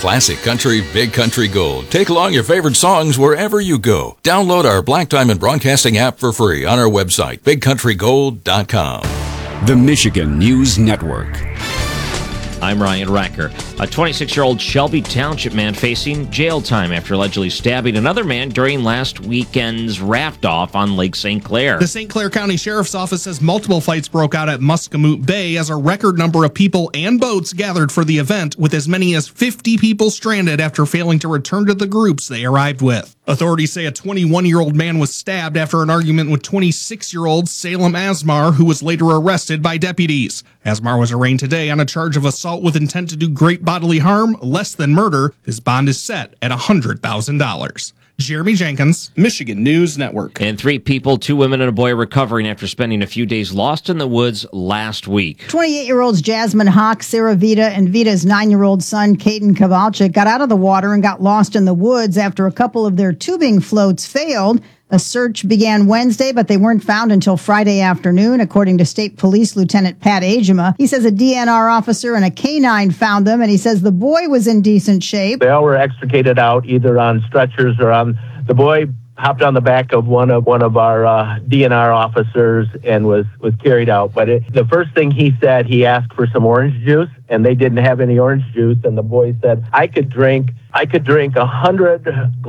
Classic country, big country gold. Take along your favorite songs wherever you go. Download our Black Diamond Broadcasting app for free on our website, bigcountrygold.com. The Michigan News Network. I'm Ryan Racker. A 26-year-old Shelby Township man facing jail time after allegedly stabbing another man during last weekend's raft-off on Lake St. Clair. The St. Clair County Sheriff's Office says multiple fights broke out at Muscamute Bay as a record number of people and boats gathered for the event, with as many as 50 people stranded after failing to return to the groups they arrived with. Authorities say a 21-year-old man was stabbed after an argument with 26-year-old Salem Asmar, who was later arrested by deputies. Asmar was arraigned today on a charge of assault with intent to do great bodily harm, less than murder. His bond is set at $100,000. Jeremy Jenkins, Michigan News Network. And 3 people, 2 women and a boy, are recovering after spending a few days lost in the woods last week. 28-year-olds Jasmine Hawk, Sarah Vita, and Vita's 9-year-old son, Caden Kowalczyk, got out of the water and got lost in the woods after a couple of their tubing floats failed. A search began Wednesday, but they weren't found until Friday afternoon, according to State Police Lieutenant Pat Agema. He says a DNR officer and a canine found them, and he says the boy was in decent shape. They all were extricated out either on stretchers or on. The boy hopped on the back of one of our DNR officers and was carried out. But the first thing he said, he asked for some orange juice, and they didn't have any orange juice. And the boy said, I could drink 100